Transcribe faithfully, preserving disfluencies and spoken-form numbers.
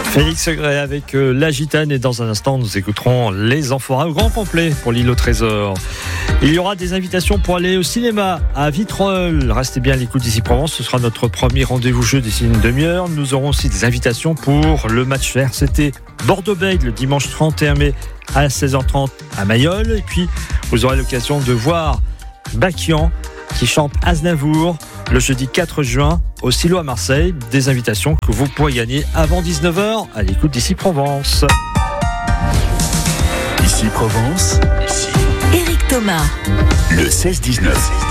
Félix Gray avec euh, La Gitane, et dans un instant nous écouterons Les Amphores au grand complet pour l'île au trésor. Il y aura des invitations pour aller au cinéma à Vitrolles. Restez bien à l'écoute d'Ici Provence, ce sera notre premier rendez-vous jeu d'ici une demi-heure. Nous aurons aussi des invitations pour le match R C T Bordeaux-Bègles le dimanche trente et un mai à seize heures trente à Mayol. Et puis vous aurez l'occasion de voir Bakian qui chante Aznavour le jeudi quatre juin au Silo à Marseille. Des invitations que vous pourrez gagner avant dix-neuf heures à l'écoute d'Ici Provence. Ici Provence, ici Éric Thomas, le seize dix-neuf.